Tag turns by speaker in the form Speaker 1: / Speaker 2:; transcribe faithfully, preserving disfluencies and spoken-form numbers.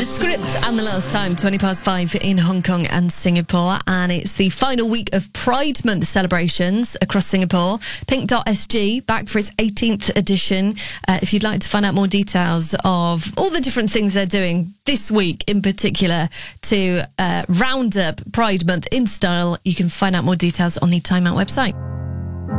Speaker 1: Script and The Last Time, twenty past five in Hong Kong and Singapore. And it's the final week of Pride Month celebrations across Singapore. Pink dot S G back for its eighteenth edition. Uh, if you'd like to find out more details of all the different things they're doing this week in particular to uh, round up Pride Month in style, you can find out more details on the Time Out website.